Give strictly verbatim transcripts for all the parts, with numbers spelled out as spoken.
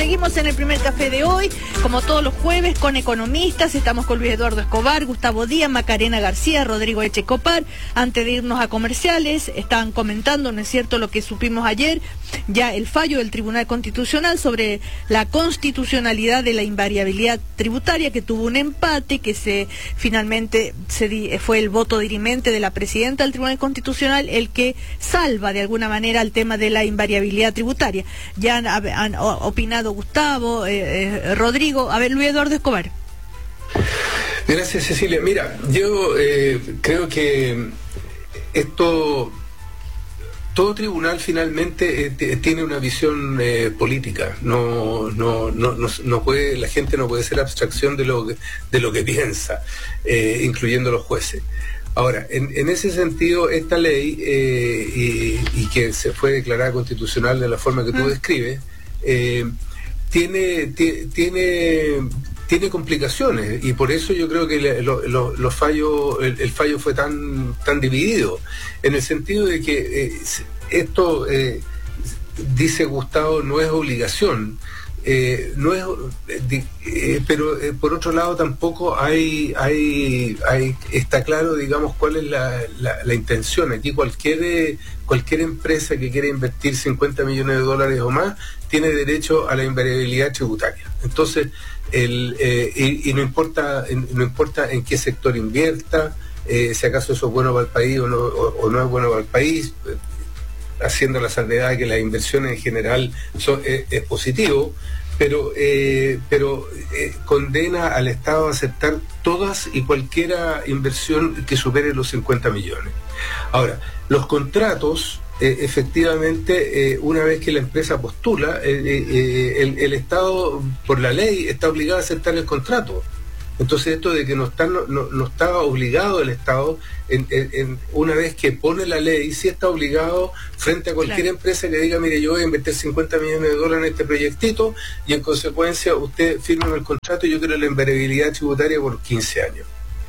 Seguimos en el primer café de hoy, como todos los jueves, con economistas. Estamos con Luis Eduardo Escobar, Gustavo Díaz, Macarena García, Rodrigo Echecopar. Antes de irnos a comerciales, estaban comentando, ¿no es cierto?, lo que supimos ayer, ya el fallo del Tribunal Constitucional sobre la constitucionalidad de la invariabilidad tributaria, que tuvo un empate, que se finalmente se di, fue el voto dirimente de la presidenta del Tribunal Constitucional el que salva de alguna manera el tema de la invariabilidad tributaria. Ya han, han opinado Gustavo, eh, eh, Rodrigo. A ver, Luis Eduardo Escobar. Gracias, Cecilia. Mira, yo eh, creo que esto, todo tribunal finalmente eh, tiene una visión eh, política. No, no, no, no, no puede, la gente no puede ser abstracción de lo que, de lo que piensa, eh, incluyendo los jueces. Ahora, en, en ese sentido, esta ley, eh, y, y que se fue declarada constitucional de la forma que tú describes, eh, tiene, tiene, tiene complicaciones, y por eso yo creo que le, lo, lo, los fallos, el, el fallo fue tan, tan dividido, en el sentido de que eh, esto, eh, dice Gustavo, no es obligación. Eh, no es, eh, pero eh, por otro lado tampoco hay, hay, hay está claro, digamos, cuál es la, la, la intención. Aquí cualquier eh, cualquier empresa que quiera invertir cincuenta millones de dólares o más tiene derecho a la invariabilidad tributaria. Entonces, el, eh, y, y no importa no importa en qué sector invierta, eh, si acaso eso es bueno para el país o no, o, o no es bueno para el país, eh, haciendo la salvedad de que las inversiones en general son, es, es positivo, pero eh, pero eh, condena al Estado a aceptar todas y cualquiera inversión que supere los cincuenta millones. Ahora, los contratos, eh, efectivamente, eh, una vez que la empresa postula, eh, eh, el, el Estado, por la ley, está obligado a aceptar el contrato. Entonces, esto de que no está, no, no, no está obligado el Estado, en, en, en una vez que pone la ley, sí está obligado frente a cualquier claro. empresa que diga, mire, yo voy a invertir cincuenta millones de dólares en este proyectito, y en consecuencia usted firma el contrato y yo quiero la invariabilidad tributaria por quince años.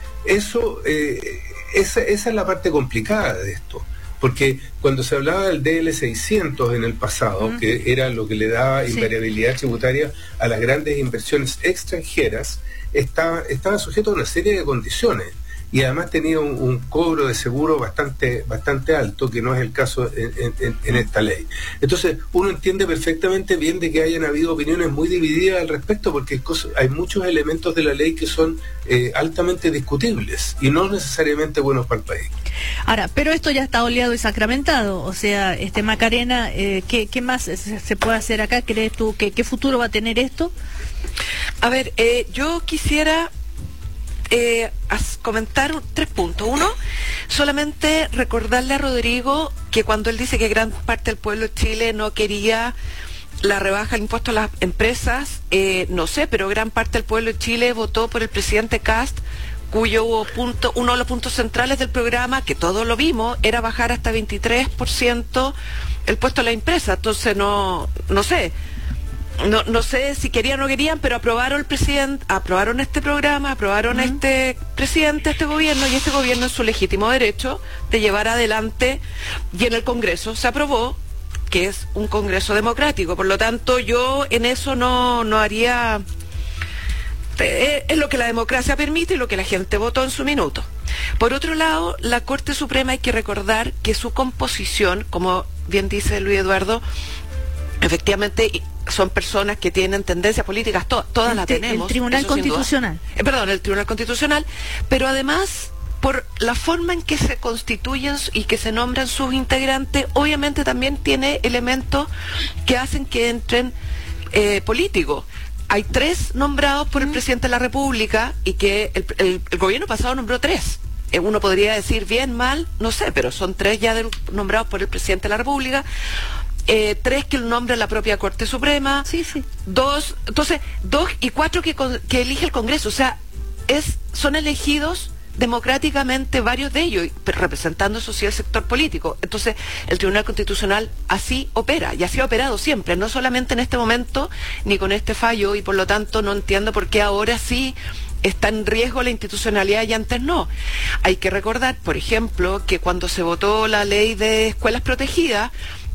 Eso, eh, esa, esa es la parte complicada de esto. Porque cuando se hablaba del D L seiscientos en el pasado, uh-huh. que era lo que le daba invariabilidad sí. tributaria a las grandes inversiones extranjeras, estaba, estaba sujeto a una serie de condiciones, y además tenía un, un cobro de seguro bastante bastante alto, que no es el caso en, en, en esta ley. Entonces, uno entiende perfectamente bien de que hayan habido opiniones muy divididas al respecto, porque hay muchos elementos de la ley que son eh, altamente discutibles y no necesariamente buenos para el país. Ahora, pero esto ya está oleado y sacramentado, o sea, este Macarena, eh, ¿qué, ¿qué más se puede hacer acá? ¿Crees tú que qué futuro va a tener esto? A ver, eh, yo quisiera eh, comentar tres puntos. Uno, solamente recordarle a Rodrigo que cuando él dice que gran parte del pueblo de Chile no quería la rebaja del impuesto a las empresas, eh, no sé, pero gran parte del pueblo de Chile votó por el presidente Kast, cuyo punto, uno de los puntos centrales del programa, que todos lo vimos, era bajar hasta veintitrés por ciento el impuesto a la empresa. Entonces, no, no sé, no, no sé si querían o no querían, pero aprobaron el presidente, aprobaron este programa, aprobaron uh-huh. este presidente, este gobierno, y este gobierno en su legítimo derecho de llevar adelante, y en el Congreso se aprobó, que es un Congreso democrático. Por lo tanto, yo en eso no, no haría... Es lo que la democracia permite y lo que la gente votó en su minuto. Por otro lado, la Corte Suprema, hay que recordar que su composición, como bien dice Luis Eduardo, efectivamente son personas que tienen tendencias políticas, to todas las tenemos. El Tribunal Constitucional. Eh, perdón, el Tribunal Constitucional, pero además, por la forma en que se constituyen y que se nombran sus integrantes, obviamente también tiene elementos que hacen que entren eh, políticos. Hay tres nombrados por el presidente de la República, y que el, el, el gobierno pasado nombró tres. Eh, uno podría decir bien, mal, no sé, pero son tres ya de, nombrados por el presidente de la República. Eh, tres que lo nombra la propia Corte Suprema. Sí, sí. Dos, entonces, dos y cuatro que, que elige el Congreso. O sea, es, son elegidos democráticamente varios de ellos, representando eso sí el sector político. Entonces, el Tribunal Constitucional así opera, y así ha operado siempre, no solamente en este momento, ni con este fallo, y por lo tanto no entiendo por qué ahora sí está en riesgo la institucionalidad y antes no. Hay que recordar, por ejemplo, que cuando se votó la ley de escuelas protegidas,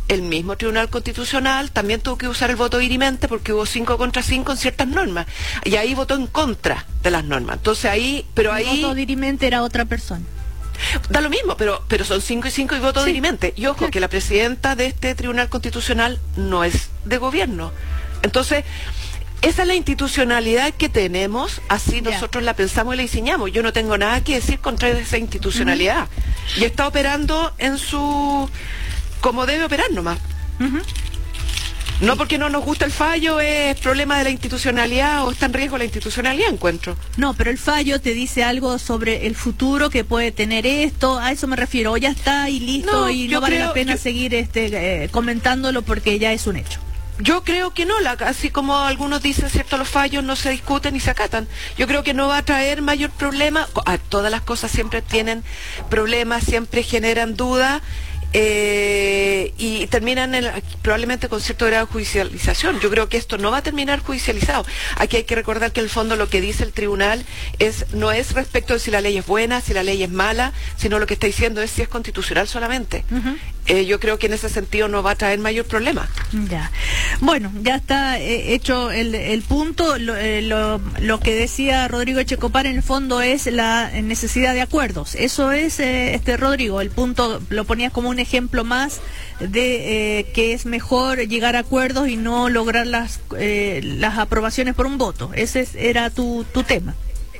el mismo Tribunal Constitucional también tuvo que usar el voto dirimente porque hubo cinco contra cinco en ciertas normas. Y ahí votó en contra de las normas. Entonces ahí, pero ahí... El voto dirimente era otra persona. Da lo mismo, pero pero son cinco y cinco y voto Sí. dirimente. Y ojo, Claro. que la presidenta de este Tribunal Constitucional no es de gobierno. Entonces, esa es la institucionalidad que tenemos, así Ya. nosotros la pensamos y la diseñamos. Yo no tengo nada que decir contra esa institucionalidad. Y está operando en su... como debe operar nomás. Ujú. No porque no nos gusta el fallo es problema de la institucionalidad o está en riesgo la institucionalidad, encuentro. No, pero el fallo te dice algo sobre el futuro que puede tener esto, a eso me refiero, o ya está y listo No, y yo no vale creo- la pena yo- seguir este eh, comentándolo porque ya es un hecho. Yo creo que no, la, así como algunos dicen, cierto, los fallos no se discuten ni se acatan. Yo creo que no va a traer mayor problema. Ah, todas las cosas siempre tienen problemas, siempre generan dudas. Eh, y terminan en, probablemente con cierto grado de judicialización. Yo creo que esto no va a terminar judicializado. Aquí hay que recordar que en el fondo lo que dice el tribunal es no es respecto de si la ley es buena, si la ley es mala, sino lo que está diciendo es si es constitucional solamente. Ujú. Eh, yo creo que en ese sentido no va a traer mayor problema. Ya. Bueno, ya está eh, hecho el, el punto. Lo, eh, lo, lo que decía Rodrigo Echecopar en el fondo es la necesidad de acuerdos. Eso es, eh, este Rodrigo, el punto lo ponías como un ejemplo más de eh, que es mejor llegar a acuerdos y no lograr las, eh, las aprobaciones por un voto. Ese es- era tu, tu tema.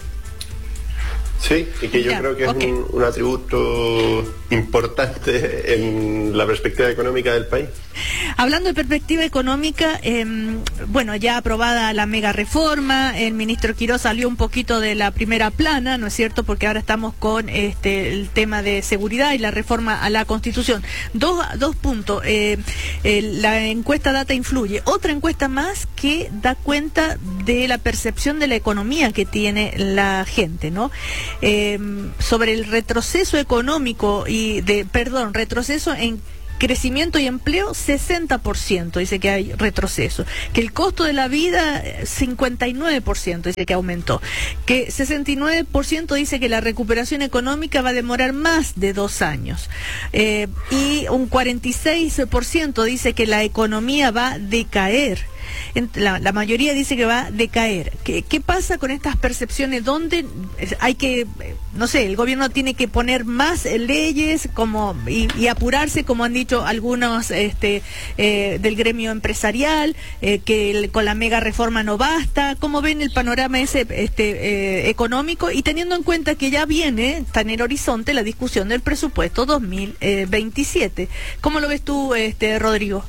Sí, y que yo Ya, creo que ok. es un, un atributo importante en la perspectiva económica del país. Hablando de perspectiva económica, eh, bueno, ya aprobada la mega reforma, el ministro Quirós salió un poquito de la primera plana, ¿no es cierto? Porque ahora estamos con este el tema de seguridad y la reforma a la Constitución. Dos, dos puntos. Eh, eh, la encuesta Data Influye. Otra encuesta más que da cuenta de la percepción de la economía que tiene la gente, ¿no? Eh, sobre el retroceso económico y de, perdón, retroceso en crecimiento y empleo, sesenta por ciento dice que hay retroceso. Que el costo de la vida, eh, cincuenta y nueve por ciento dice que aumentó. Que sesenta y nueve por ciento dice que la recuperación económica va a demorar más de dos años. Eh, y un cuarenta y seis por ciento dice que la economía va a decaer. En- La, la mayoría dice que va a decaer. ¿Qué, qué pasa con estas percepciones? ¿Dónde eh, hay que, eh, no sé, el gobierno tiene que poner más eh, leyes como y, y apurarse, como han dicho algunos este, eh, del gremio empresarial, eh, que el- con la mega reforma no basta? ¿Cómo ven el panorama ese este, eh, económico? Y teniendo en cuenta que ya viene, está en el horizonte la discusión del presupuesto dos mil veintisiete. ¿Cómo lo ves tú, este, Rodrigo?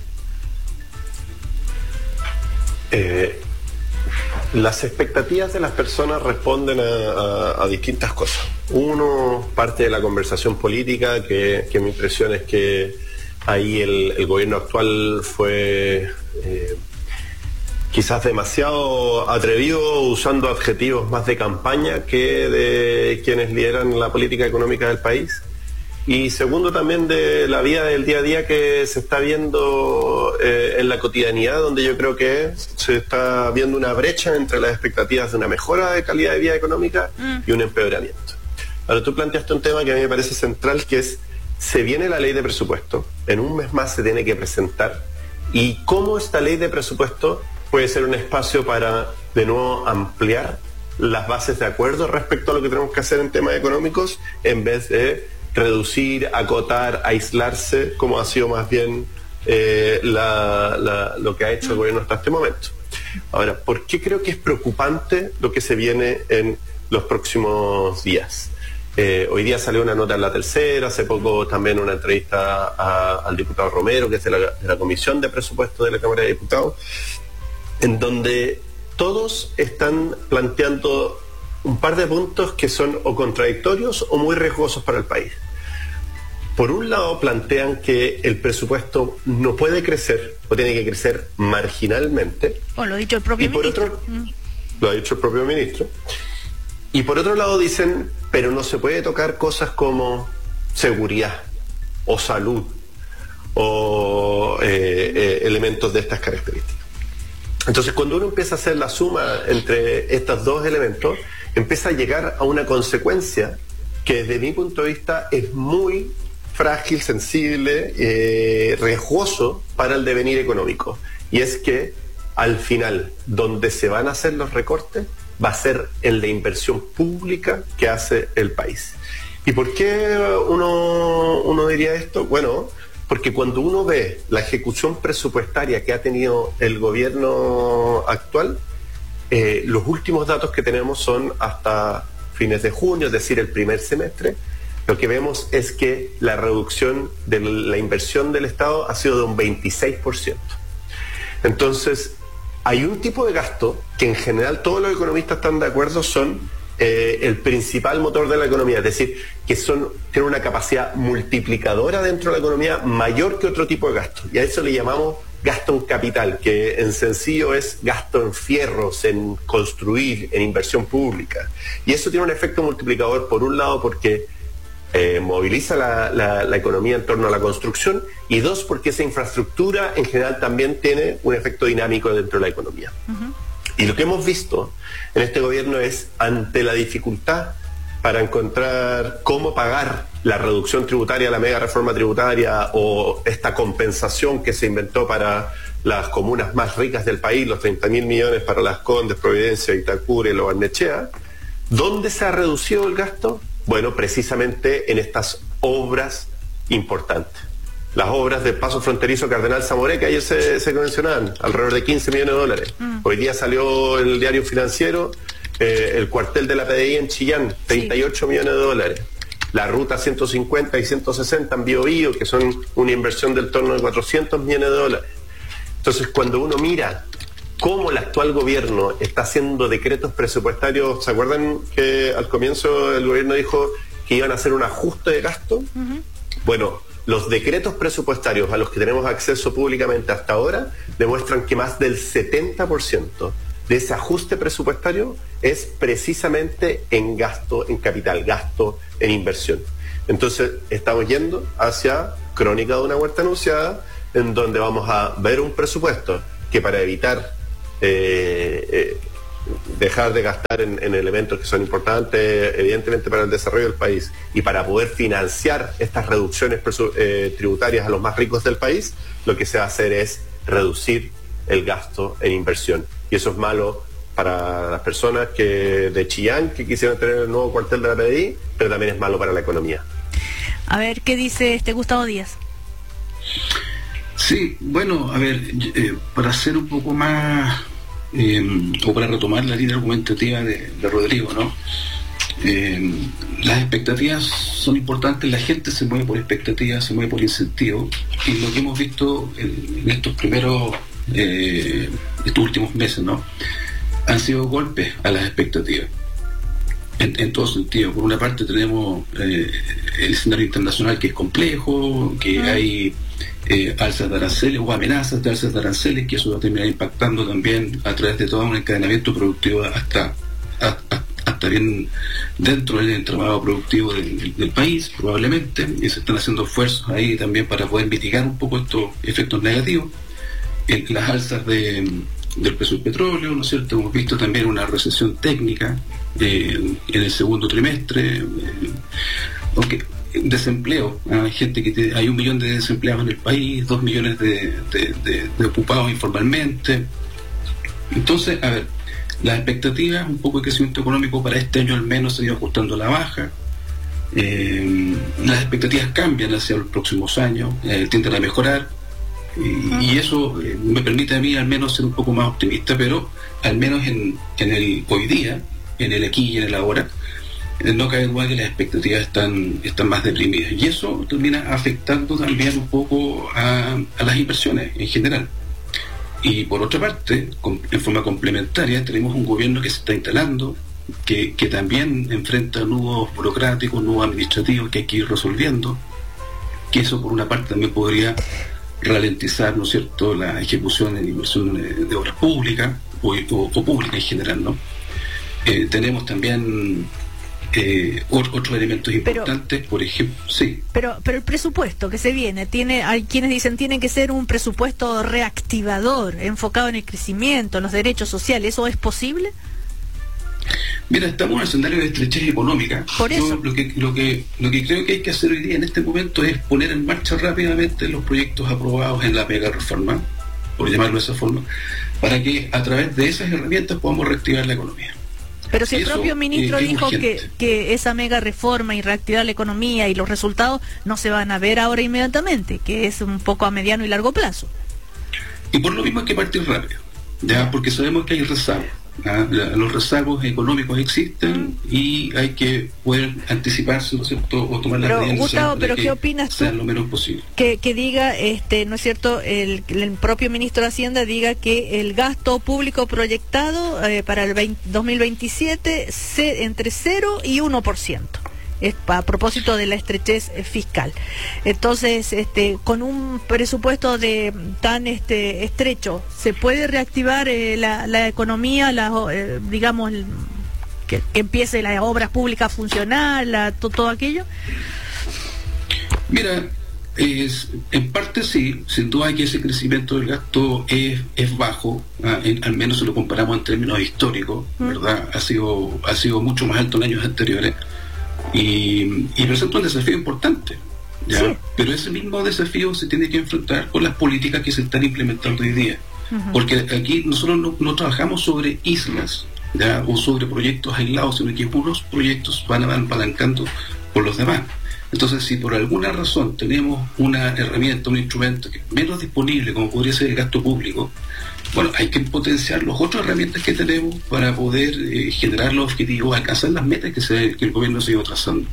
Eh, las expectativas de las personas responden a, a- a distintas cosas. Uno, parte de la conversación política, que, que mi impresión es que ahí el, el gobierno actual fue eh, quizás demasiado atrevido, usando adjetivos más de campaña que de quienes lideran la política económica del país. Y segundo, también de la vida del día a día que se está viendo eh, en la cotidianidad, donde yo creo que se está viendo una brecha entre las expectativas de una mejora de calidad de vida económica Mm. y un empeoramiento. Ahora, tú planteaste un tema que a mí me parece central, que es, se viene la ley de presupuesto, en un mes más se tiene que presentar, y cómo esta ley de presupuesto puede ser un espacio para, de nuevo, ampliar las bases de acuerdo respecto a lo que tenemos que hacer en temas económicos, en vez de reducir, acotar, aislarse, como ha sido más bien eh, la- la- lo que ha hecho el gobierno hasta este momento. Ahora, ¿por qué creo que es preocupante lo que se viene en los próximos días? Eh, hoy día salió una nota en La Tercera, hace poco también una entrevista a- al diputado Romero, que es de la, de la Comisión de Presupuestos de la Cámara de Diputados, en donde todos están planteando un par de puntos que son o contradictorios o muy riesgosos para el país. Por un lado, plantean que el presupuesto no puede crecer o tiene que crecer marginalmente. Bueno, lo ha dicho el propio Y por ministro. otro, Mm. lo ha dicho el propio ministro. Y por otro lado dicen, pero no se puede tocar cosas como seguridad o salud o eh, eh, elementos de estas características. Entonces, cuando uno empieza a hacer la suma entre estos dos elementos, empieza a llegar a una consecuencia que desde mi punto de vista es muy frágil, sensible, eh, riesgoso para el devenir económico. Y es que al final, donde se van a hacer los recortes, va a ser el de inversión pública que hace el país. ¿Y por qué uno, uno diría esto? Bueno, porque cuando uno ve la ejecución presupuestaria que ha tenido el gobierno actual, eh, los últimos datos que tenemos son hasta fines de junio, es decir, el primer semestre. Lo que vemos es que la reducción de la inversión del Estado ha sido de un veintiséis por ciento. Entonces, hay un tipo de gasto que en general todos los economistas están de acuerdo son eh, el principal motor de la economía, es decir, que son tienen una capacidad multiplicadora dentro de la economía mayor que otro tipo de gasto. Y a eso le llamamos gasto en capital, que en sencillo es gasto en fierros, en construir, en inversión pública. Y eso tiene un efecto multiplicador, por un lado, porque Eh, moviliza la, la, la economía en torno a la construcción, y dos, porque esa infraestructura en general también tiene un efecto dinámico dentro de la economía. Uh-huh. Y lo que hemos visto en este gobierno es, ante la dificultad para encontrar cómo pagar la reducción tributaria, la mega reforma tributaria o esta compensación que se inventó para las comunas más ricas del país, los treinta mil millones para Las Condes, Providencia, Itacura y Lo Barnechea, ¿dónde se ha reducido el gasto? Bueno, precisamente en estas obras importantes. Las obras del paso fronterizo Cardenal Zamoré, que ayer se, se mencionaban, alrededor de quince millones de dólares. Mm. Hoy día salió en el diario financiero eh, el cuartel de la P D I en Chillán, treinta y ocho sí. millones de dólares. La ruta ciento cincuenta y ciento sesenta en Bío Bío, que son una inversión del torno de cuatrocientos millones de dólares. Entonces, cuando uno mira cómo el actual gobierno está haciendo decretos presupuestarios, ¿se acuerdan que al comienzo el gobierno dijo que iban a hacer un ajuste de gasto? Uh-huh. Bueno, los decretos presupuestarios a los que tenemos acceso públicamente hasta ahora demuestran que más del setenta por ciento de ese ajuste presupuestario es precisamente en gasto en capital, gasto en inversión. Entonces, estamos yendo hacia crónica de una muerte anunciada, en donde vamos a ver un presupuesto que, para evitar Eh, eh, dejar de gastar en, en elementos que son importantes evidentemente para el desarrollo del país, y para poder financiar estas reducciones presu- eh, tributarias a los más ricos del país, lo que se va a hacer es reducir el gasto en inversión, y eso es malo para las personas que de Chillán que quisieran tener el nuevo cuartel de la P D I, pero también es malo para la economía. A ver, ¿qué dice este Gustavo Díaz? Sí, bueno, a ver, eh, para ser un poco más, eh, o para retomar la línea argumentativa de, de Rodrigo, ¿no? Eh, las expectativas son importantes, la gente se mueve por expectativas, se mueve por incentivos, y lo que hemos visto en, en estos primeros, eh, estos últimos meses, ¿no? Han sido golpes a las expectativas. En, en todo sentido. Por una parte tenemos eh, el escenario internacional, que es complejo, que uh-huh. hay eh, alzas de aranceles o amenazas de alzas de aranceles, que eso va a terminar impactando también a través de todo un encadenamiento productivo hasta, hasta, hasta bien dentro del entramado productivo del, del país, probablemente, y se están haciendo esfuerzos ahí también para poder mitigar un poco estos efectos negativos. El, las alzas de del precio del petróleo, ¿no es cierto? Hemos visto también una recesión técnica eh, en el segundo trimestre, eh, aunque desempleo, hay gente que te, hay un millón de desempleados en el país, dos millones de, de, de, de ocupados informalmente. Entonces, a ver, las expectativas, un poco de crecimiento económico para este año al menos se ha ido ajustando a la baja. Eh, las expectativas cambian hacia los próximos años, eh, tienden a mejorar. Y, y eso eh, me permite a mí al menos ser un poco más optimista, pero al menos en, en el hoy día, en el aquí y en el ahora, eh, no cabe duda que las expectativas están, están más deprimidas, y eso termina afectando también un poco a, a las inversiones en general. Y por otra parte, con, en forma complementaria, tenemos un gobierno que se está instalando, que, que también enfrenta nudos burocráticos, nudos administrativos que hay que ir resolviendo, que eso por una parte también podría ralentizar, ¿no es cierto?, la ejecución en inversión de, de obras públicas o, o, o públicas en general, ¿no? Eh, tenemos también eh, otros elementos importantes, pero, por ejemplo, sí. Pero, pero el presupuesto que se viene, tiene, hay quienes dicen tiene que ser un presupuesto reactivador, enfocado en el crecimiento, en los derechos sociales, ¿eso es posible? Mira, estamos en un escenario de estrechez económica. Por eso. Yo lo que, lo que, lo que creo que hay que hacer hoy día en este momento es poner en marcha rápidamente los proyectos aprobados en la mega reforma, por llamarlo de esa forma, para que a través de esas herramientas podamos reactivar la economía. Pero si el Eso, propio ministro eh, es dijo que, urgente. que esa mega reforma y reactivar la economía y los resultados no se van a ver ahora inmediatamente, que es un poco a mediano y largo plazo. Y por lo mismo hay que partir rápido, ya, porque sabemos que hay rezagos. ¿ah? La- Los rezagos económicos existen y hay que poder anticiparse, ¿no es cierto?, o tomar las Pero, medidas Gustavo, necesarias ¿pero para que qué opinas tú? sea lo menos posible. Que, que diga, este, ¿no es cierto?, el, el propio ministro de Hacienda diga que el gasto público proyectado eh, para el veinte dos mil veintisiete se, entre cero y uno por ciento. Es a propósito de la estrechez eh, fiscal. Entonces, este, con un presupuesto de tan este estrecho, ¿se puede reactivar eh, la, la economía, la, eh, digamos, el- que, que empiece las obras públicas a funcionar, la, to- todo aquello? Mira, es, en parte sí, sin duda que ese crecimiento del gasto es, es bajo, ah, en- al menos si lo comparamos en términos históricos, ¿verdad? Ha sido, ha sido mucho más alto en años anteriores y, y presenta un desafío importante, ¿ya? Sí. Pero ese mismo desafío se tiene que enfrentar con las políticas que se están implementando hoy día, porque aquí nosotros no, no trabajamos sobre islas, ¿ya? O sobre proyectos aislados, sino que unos proyectos van apalancando por los demás. Entonces, si por alguna razón tenemos una herramienta, un instrumento que es menos disponible, como podría ser el gasto público, bueno, hay que potenciar las otras herramientas que tenemos para poder eh, generar los objetivos, alcanzar las metas que, se, que el gobierno se ha ido trazando.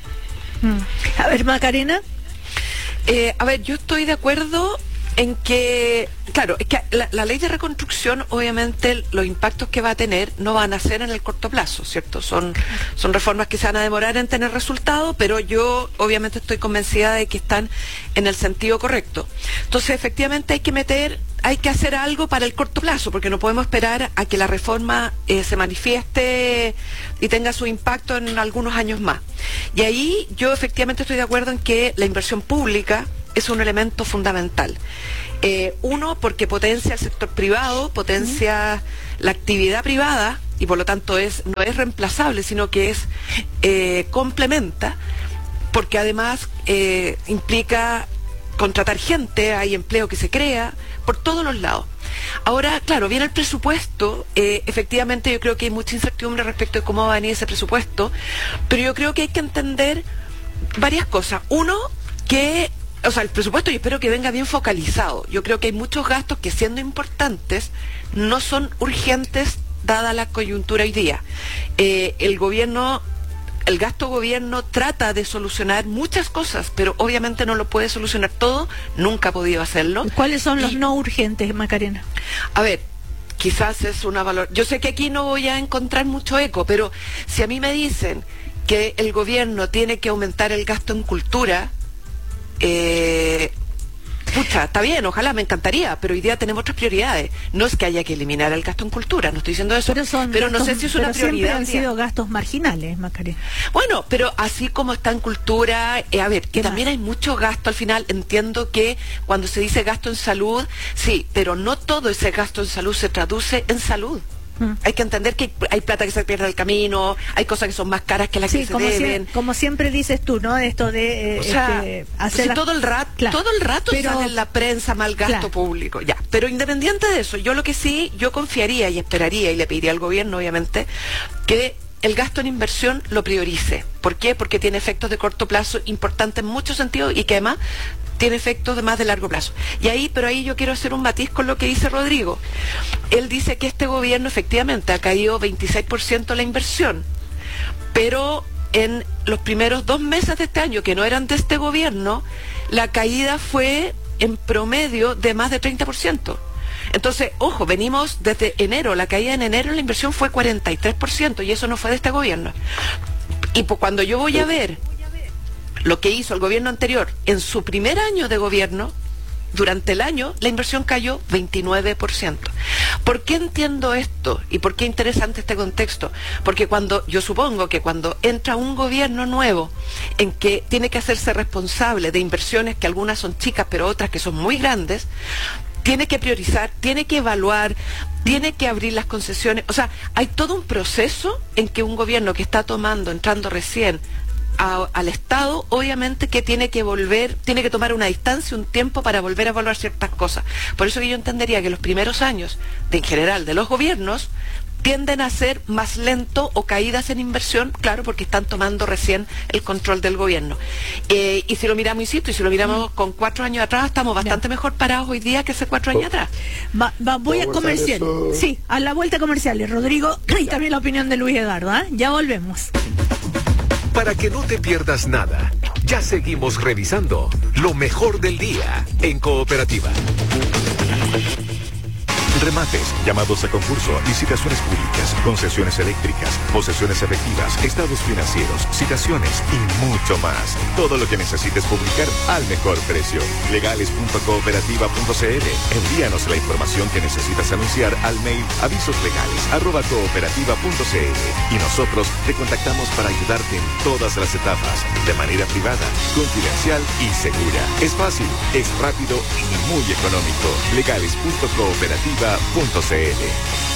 A ver, Macarena. Eh, a ver, yo estoy de acuerdo en que, claro, es que la, la ley de reconstrucción, obviamente, los impactos que va a tener no van a ser en el corto plazo, ¿cierto? Son, son reformas que se van a demorar en tener resultados, pero yo, obviamente, estoy convencida de que están en el sentido correcto. Entonces, efectivamente, hay que meter, hay que hacer algo para el corto plazo, porque no podemos esperar a que la reforma eh, se manifieste y tenga su impacto en algunos años más. Y ahí yo, efectivamente, estoy de acuerdo en que la inversión pública es un elemento fundamental. Eh, uno, porque potencia el sector privado, potencia la actividad privada y por lo tanto es no es reemplazable, sino que es eh, complementa, porque además eh, implica contratar gente, hay empleo que se crea por todos los lados. Ahora, claro, viene el presupuesto, eh, efectivamente yo creo que hay mucha incertidumbre respecto de cómo va a venir ese presupuesto, pero yo creo que hay que entender varias cosas. Uno, que o sea, el presupuesto yo espero que venga bien focalizado. Yo creo que hay muchos gastos que, siendo importantes, no son urgentes dada la coyuntura hoy día. Eh, el gobierno, el gasto gobierno trata de solucionar muchas cosas, pero obviamente no lo puede solucionar todo, nunca ha podido hacerlo. ¿Cuáles son los Y- no urgentes, Macarena? A ver, quizás es una valor. Yo sé que aquí no voy a encontrar mucho eco, pero si a mí me dicen que el gobierno tiene que aumentar el gasto en cultura, eh, pucha, está bien, ojalá, me encantaría, pero hoy día tenemos otras prioridades. No es que haya que eliminar el gasto en cultura, no estoy diciendo eso, Pero, son pero no gastos- sé si es pero una siempre prioridad. han hoy día. sido gastos marginales, Macarena. Bueno, pero así como está en cultura, eh, a ver, que ¿Qué también más? hay mucho gasto al final. Entiendo que cuando se dice gasto en salud, sí, pero no todo ese gasto en salud se traduce en salud. Mm. Hay que entender que hay, hay plata que se pierde en el camino, hay cosas que son más caras que las Sí, que se como, deben. sie- como siempre dices tú, ¿no? Esto de eh, O sea, este, hacer si las- todo el rato, Claro, todo el rato pero- sale en la prensa mal gasto Claro. público, ya. Pero independiente de eso, yo lo que sí, yo confiaría y esperaría y le pediría al gobierno, obviamente, que el gasto en inversión lo priorice. ¿Por qué? Porque tiene efectos de corto plazo importantes en muchos sentidos y que además tiene efectos de más de largo plazo. Y ahí, pero ahí yo quiero hacer un matiz con lo que dice Rodrigo. Él dice que este gobierno efectivamente ha caído veintiséis por ciento la inversión, pero en los primeros dos meses de este año, que no eran de este gobierno, la caída fue en promedio de más de treinta por ciento. Entonces, ojo, venimos desde enero, la caída en enero en la inversión fue cuarenta y tres por ciento y eso no fue de este gobierno. Y pues cuando yo voy a ver lo que hizo el gobierno anterior en su primer año de gobierno, durante el año la inversión cayó veintinueve por ciento. ¿Por qué entiendo esto? ¿Y por qué es interesante este contexto? Porque cuando, yo supongo que cuando entra un gobierno nuevo en que tiene que hacerse responsable de inversiones que algunas son chicas pero otras que son muy grandes, tiene que priorizar, tiene que evaluar, tiene que abrir las concesiones. O sea, hay todo un proceso en que un gobierno que está tomando, entrando recién a, al Estado, obviamente que tiene que volver, tiene que tomar una distancia, un tiempo para volver a evaluar ciertas cosas. Por eso que yo entendería que los primeros años, de, en general, de los gobiernos, tienden a ser más lento o caídas en inversión, claro, porque están tomando recién el control del gobierno. Eh, y si lo miramos, insisto, y si lo miramos con cuatro años atrás, estamos bastante ya. mejor parados hoy día que hace cuatro años atrás. Va, va, voy a comercial. Eso? Sí, a la vuelta comerciales, Rodrigo, y también la opinión de Luis Eduardo. ¿eh? Ya volvemos. Para que no te pierdas nada, ya seguimos revisando lo mejor del día en Cooperativa. Remates, llamados a concurso, licitaciones públicas, concesiones eléctricas, posesiones efectivas, estados financieros, citaciones y mucho más. Todo lo que necesites publicar al mejor precio. legales punto cooperativa punto c l. Envíanos la información que necesitas anunciar al mail avisoslegales arroba cooperativa punto c l y nosotros te contactamos para ayudarte en todas las etapas, de manera privada, confidencial y segura. Es fácil, es rápido y muy económico. legales punto cooperativa punto c l.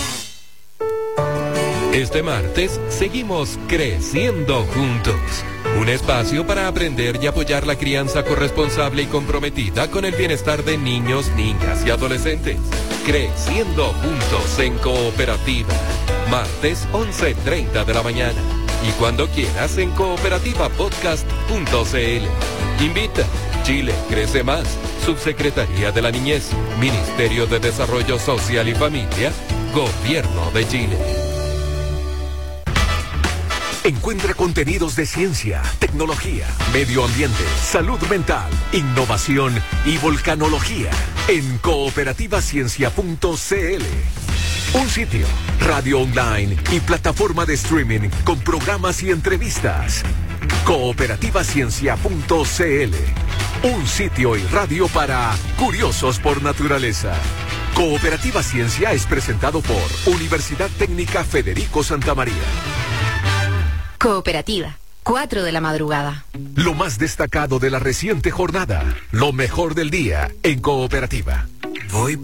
Este martes seguimos creciendo juntos. Un espacio para aprender y apoyar la crianza corresponsable y comprometida con el bienestar de niños, niñas y adolescentes. Creciendo juntos en Cooperativa. Martes once treinta de la mañana. Y cuando quieras en cooperativa podcast punto c l. Invita. Chile crece más. Subsecretaría de la Niñez, Ministerio de Desarrollo Social y Familia, Gobierno de Chile. Encuentra contenidos de ciencia, tecnología, medio ambiente, salud mental, innovación y volcanología en cooperativa ciencia punto c l. Un sitio, radio online y plataforma de streaming con programas y entrevistas. cooperativa ciencia punto c l. Un sitio y radio para curiosos por naturaleza. Cooperativa Ciencia es presentado por Universidad Técnica Federico Santa María. Cooperativa, cuatro de la madrugada. Lo más destacado de la reciente jornada, lo mejor del día en Cooperativa. Voy